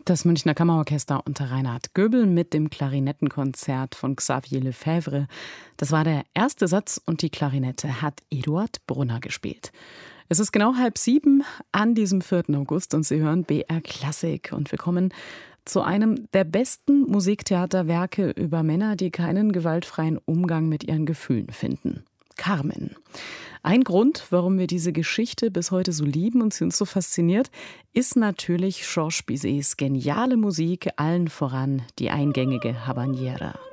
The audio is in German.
Das Münchner Kammerorchester unter Reinhard Göbel mit dem Klarinettenkonzert von Xavier Lefebvre. Das war der erste Satz und die Klarinette hat Eduard Brunner gespielt. Es ist genau 6:30 an diesem 4. August und Sie hören BR Klassik. Und wir kommen zu einem der besten Musiktheaterwerke über Männer, die keinen gewaltfreien Umgang mit ihren Gefühlen finden. Carmen. Ein Grund, warum wir diese Geschichte bis heute so lieben und sie uns so fasziniert, ist natürlich Georges Bizets geniale Musik, allen voran die eingängige Habanera.